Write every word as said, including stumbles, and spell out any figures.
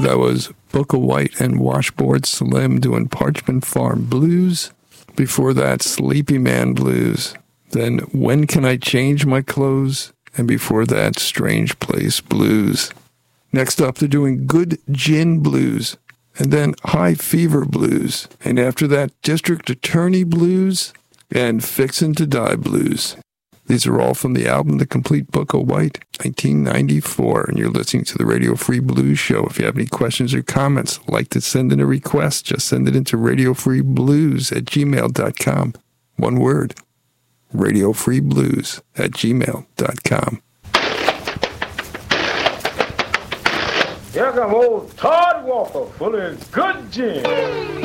that was Booker White and Washboard Slim doing Parchment Farm Blues. Before that, Sleepy Man Blues. Then When Can I Change My Clothes? And before that, Strange Place Blues. Next up, they're doing Good Gin Blues. And then High Fever Blues. And after that, District Attorney Blues and Fixin' to Die Blues. These are all from the album The Complete Book of White, nineteen ninety-four, and you're listening to the Radio Free Blues Show. If you have any questions or comments, like to send in a request, just send it into radiofreeblues at gmail dot com. One word, radiofreeblues at gmail dot com. Here come old Todd Walker full of good gin.